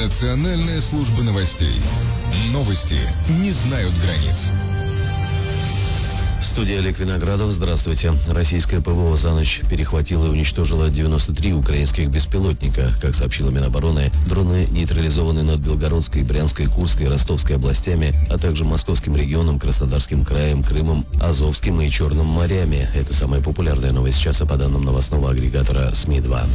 Национальная служба новостей. Новости не знают границ. В студии Олег Виноградов. Здравствуйте. Российская ПВО за ночь перехватила и уничтожила 93 украинских беспилотника. Как сообщила Минобороны, дроны нейтрализованы над Белгородской, Брянской, Курской и Ростовской областями, а также Московским регионом, Краснодарским краем, Крымом, Азовским и Черным морями. Это самая популярная новость часа по данным новостного агрегатора СМИ-2.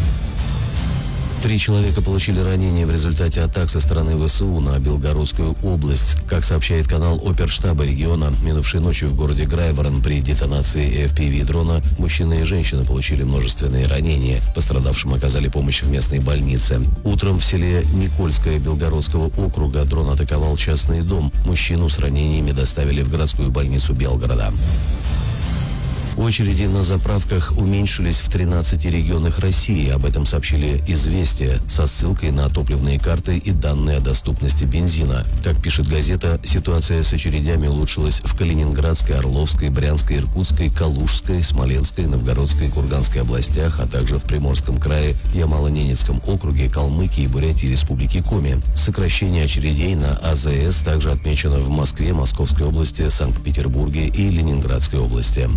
3 человека получили ранения в результате атак со стороны ВСУ на Белгородскую область. Как сообщает канал Оперштаба региона, минувшей ночью в городе Грайворон при детонации FPV-дрона мужчина и женщина получили множественные ранения. Пострадавшим оказали помощь в местной больнице. Утром в селе Никольское Белгородского округа дрон атаковал частный дом. Мужчину с ранениями доставили в городскую больницу Белгорода. Очереди на заправках уменьшились в 13 регионах России. Об этом сообщили «Известия» со ссылкой на топливные карты и данные о доступности бензина. Как пишет газета, ситуация с очередями улучшилась в Калининградской, Орловской, Брянской, Иркутской, Калужской, Смоленской, Новгородской, Курганской областях, а также в Приморском крае, Ямало-Ненецком округе, Калмыкии, Бурятии, Республике Коми. Сокращение очередей на АЗС также отмечено в Москве, Московской области, Санкт-Петербурге и Ленинградской области.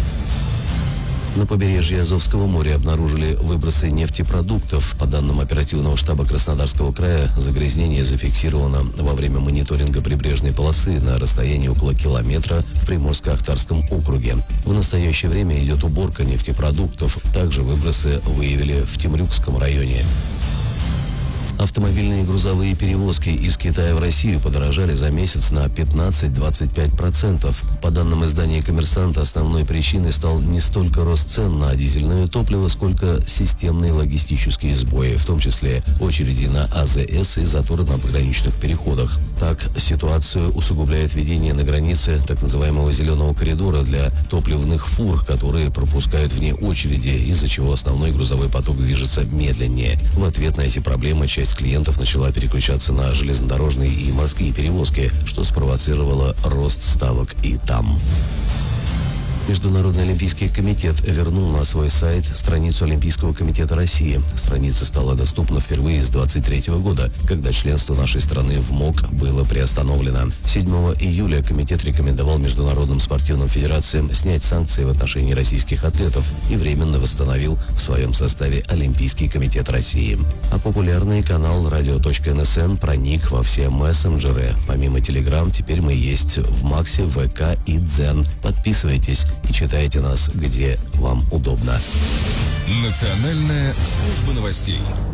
На побережье Азовского моря обнаружили выбросы нефтепродуктов. По данным оперативного штаба Краснодарского края, загрязнение зафиксировано во время мониторинга прибрежной полосы на расстоянии около километра в Приморско-Ахтарском округе. В настоящее время идет уборка нефтепродуктов. Также выбросы выявили в Темрюкском районе. Автомобильные и грузовые перевозки из Китая в Россию подорожали за месяц на 15-25%. По данным издания «Коммерсант», основной причиной стал не столько рост цен на дизельное топливо, сколько системные логистические сбои, в том числе очереди на АЗС и заторы на пограничных переходах. Так, ситуацию усугубляет введение на границе так называемого «зеленого коридора» для топливных фур, которые пропускают вне очереди, из-за чего основной грузовой поток движется медленнее. В ответ на эти проблемы часть клиентов начала переключаться на железнодорожные и морские перевозки, что спровоцировало рост ставок и там. Международный олимпийский комитет вернул на свой сайт страницу Олимпийского комитета России. Страница стала доступна впервые с 2023 года, когда членство нашей страны в МОК было приостановлено. 7 июля комитет рекомендовал международным спортивным федерациям снять санкции в отношении российских атлетов и временно восстановил в своем составе Олимпийский комитет России. А популярный канал radio.nsn проник во все мессенджеры. Помимо Telegram, теперь мы есть в Максе, ВК и Дзен. Подписывайтесь и читайте нас, где вам удобно. Национальная служба новостей.